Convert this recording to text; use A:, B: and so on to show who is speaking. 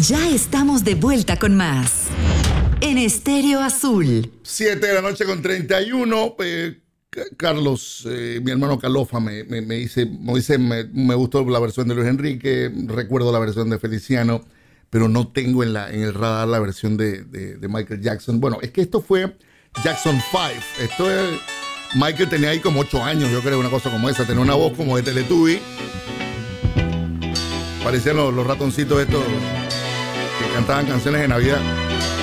A: Ya estamos de vuelta con más en Estéreo Azul.
B: 7:31 p.m. Carlos, mi hermano Calofa me dice, me gustó la versión de Luis Enrique, recuerdo la versión de Feliciano, pero no tengo en el radar la versión de Michael Jackson. Bueno, es que esto fue Jackson 5. Esto es, Michael tenía ahí como 8 años, yo creo, una cosa como esa. Tenía una voz como de Teletubby. Parecían los ratoncitos estos que cantaban canciones de Navidad.